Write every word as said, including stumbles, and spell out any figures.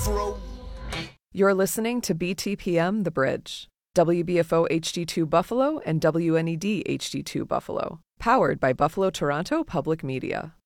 afro. You're listening to B T P M The Bridge, W B F O H D two Buffalo and W N E D H D two Buffalo, powered by Buffalo Toronto Public Media.